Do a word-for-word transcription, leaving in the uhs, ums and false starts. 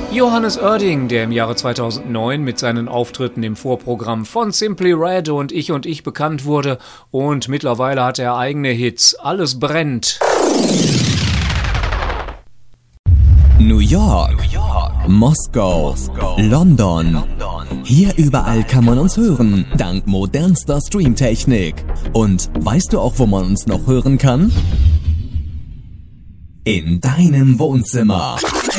Johannes Oerding, der im Jahre zweitausendneun mit seinen Auftritten im Vorprogramm von Simply Red und Ich und Ich bekannt wurde, und mittlerweile hat er eigene Hits. Alles brennt. New York, New York. Moskau, Moskau. London. London. Hier überall kann man uns hören, dank modernster Streamtechnik. Und weißt du auch, wo man uns noch hören kann? In deinem Wohnzimmer.